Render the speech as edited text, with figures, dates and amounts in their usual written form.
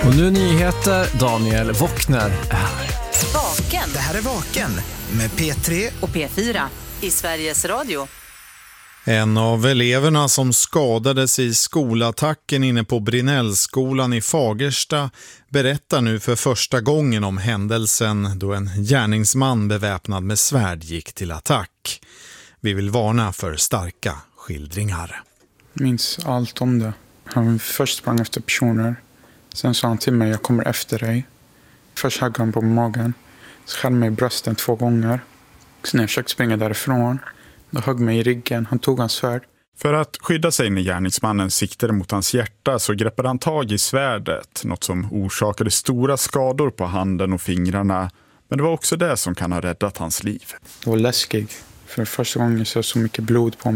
Och nu nyheter, Daniel Wockner är här. Vaken. Det här är Vaken med P3 och P4 i Sveriges Radio. En av eleverna som skadades i skolattacken inne på Brinnellskolan i Fagersta berättar nu för första gången om händelsen då en gärningsman beväpnad med svärd gick till attack. Vi vill varna för starka skildringar. Jag minns allt om det. Han först sprang efter personer. Sen sa han till mig, jag kommer efter dig. Först högg han på magen. Så skär mig i brösten 2 gånger. Sen när jag försökte springa därifrån, då högg mig i ryggen. Han tog hans svärd. För att skydda sig när gärningsmannen siktade mot hans hjärta så greppade han tag i svärdet. Något som orsakade stora skador på handen och fingrarna. Men det var också det som kan ha räddat hans liv. Det var läskigt. För första gången så mycket blod på mig.